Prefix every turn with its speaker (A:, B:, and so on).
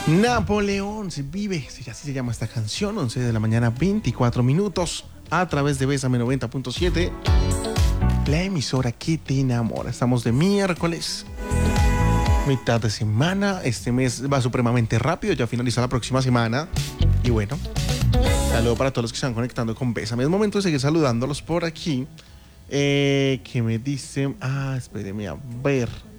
A: Napoleón se vive, si así se llama esta canción, 11 de la mañana, 24 minutos, a través de Bésame 90.7, la emisora que te enamora. Estamos de miércoles, mitad de semana. Este mes va supremamente rápido, ya finaliza la próxima semana. Y bueno, saludo para todos los que se van conectando con Bésame. Es momento de seguir saludándolos por aquí. Que me dicen, espéreme a ver.